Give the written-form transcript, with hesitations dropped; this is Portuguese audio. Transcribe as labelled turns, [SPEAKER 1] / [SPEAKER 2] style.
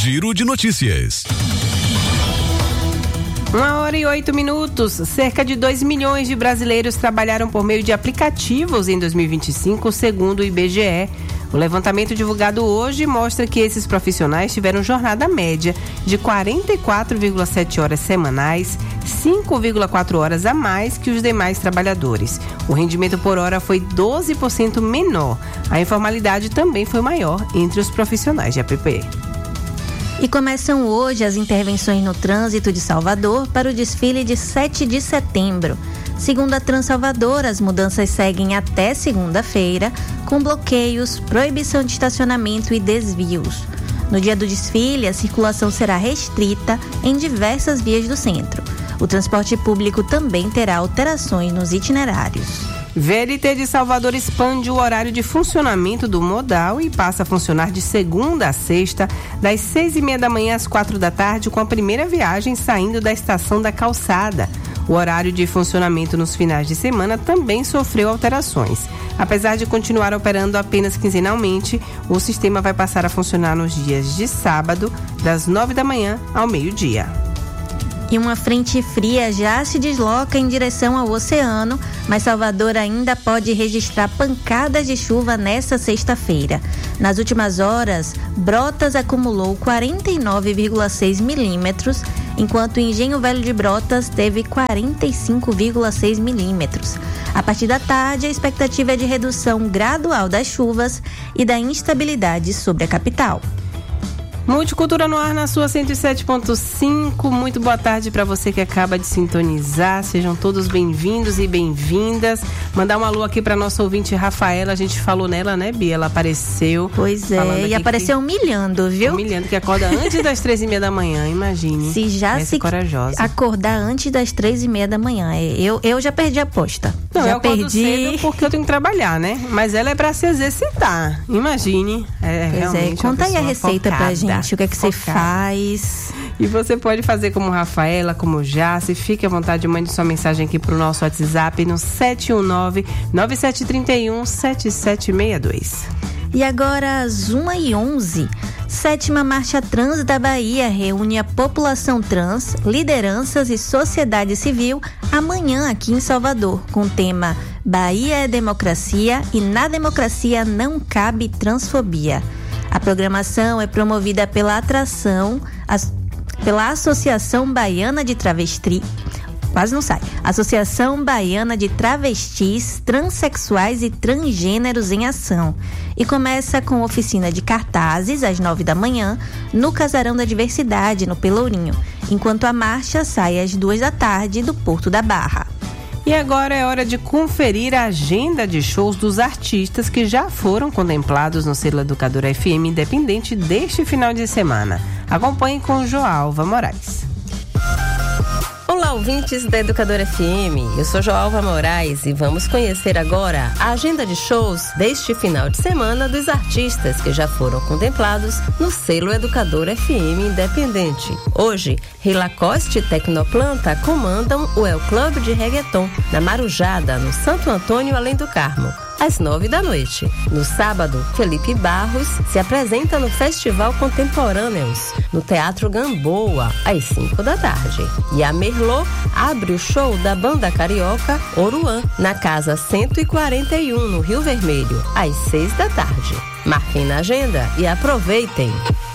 [SPEAKER 1] Giro de Notícias.
[SPEAKER 2] 1h08. Cerca de 2 milhões de brasileiros trabalharam por meio de aplicativos em 2025, segundo o IBGE. O levantamento divulgado hoje mostra que esses profissionais tiveram jornada média de 44,7 horas semanais, 5,4 horas a mais que os demais trabalhadores. O rendimento por hora foi 12% menor. A informalidade também foi maior entre os profissionais de APP.
[SPEAKER 3] E começam hoje as intervenções no trânsito de Salvador para o desfile de 7 de setembro. Segundo a Transalvador, as mudanças seguem até segunda-feira, com bloqueios, proibição de estacionamento e desvios. No dia do desfile, a circulação será restrita em diversas vias do centro. O transporte público também terá alterações nos itinerários.
[SPEAKER 2] VLT de Salvador expande o horário de funcionamento do modal e passa a funcionar de segunda a sexta, das 6h30 da manhã às 4 da tarde, com a primeira viagem saindo da estação da Calçada. O horário de funcionamento nos finais de semana também sofreu alterações. Apesar de continuar operando apenas quinzenalmente, o sistema vai passar a funcionar nos dias de sábado, das 9 da manhã ao meio-dia.
[SPEAKER 3] E uma frente fria já se desloca em direção ao oceano, mas Salvador ainda pode registrar pancadas de chuva nesta sexta-feira. Nas últimas horas, Brotas acumulou 49,6 milímetros, enquanto o Engenho Velho de Brotas teve 45,6 milímetros. A partir da tarde, a expectativa é de redução gradual das chuvas e da instabilidade sobre a capital.
[SPEAKER 2] Multicultura no ar na sua 107.5. Muito boa tarde para você que acaba de sintonizar. Sejam todos bem-vindos e bem-vindas. Mandar um alô aqui para nossa ouvinte Rafaela. A gente falou nela, né, Bia? Ela apareceu.
[SPEAKER 3] Pois é, e apareceu humilhando, viu?
[SPEAKER 2] Humilhando, que acorda antes das 3h30 da manhã, imagine.
[SPEAKER 3] Se já
[SPEAKER 2] se corajosa.
[SPEAKER 3] Acordar antes das 3h30 da manhã. Eu já perdi a aposta.
[SPEAKER 2] Não,
[SPEAKER 3] já
[SPEAKER 2] eu acordo cedo porque eu tenho que trabalhar, né? Mas ela é para se exercitar. Imagine. Realmente
[SPEAKER 3] conta aí a receita
[SPEAKER 2] focada.
[SPEAKER 3] Pra gente. O que é que você faz?
[SPEAKER 2] E você pode fazer como Rafaela, como Jace. Fique à vontade, mande sua mensagem aqui pro nosso WhatsApp no 719-9731-7762.
[SPEAKER 3] E agora às 1h11, 7ª Marcha Trans da Bahia reúne a população trans, lideranças e sociedade civil amanhã aqui em Salvador, com o tema Bahia é Democracia e na democracia não cabe transfobia. A programação é promovida pela pela Associação Baiana de Associação Baiana de Travestis, Transsexuais e Transgêneros em Ação. E começa com oficina de cartazes às 9 da manhã no Casarão da Diversidade, no Pelourinho, enquanto a marcha sai às 2 da tarde do Porto da Barra.
[SPEAKER 2] E agora é hora de conferir a agenda de shows dos artistas que já foram contemplados no Selo Educadora FM Independente deste final de semana. Acompanhe com Joalva Moraes.
[SPEAKER 4] Olá, ouvintes da Educadora FM, eu sou Joalva Moraes e vamos conhecer agora a agenda de shows deste final de semana dos artistas que já foram contemplados no Selo Educadora FM Independente. Hoje, Rei Lacoste e Tecnoplanta comandam o El Club de Reggaeton, na Marujada, no Santo Antônio, Além do Carmo, às 9 da noite. No sábado, Felipe Barros se apresenta no Festival Contemporâneos, no Teatro Gamboa, às 5 da tarde. E a Merlot abre o show da banda carioca Oruan, na Casa 141, no Rio Vermelho, às 6 da tarde. Marquem na agenda e aproveitem!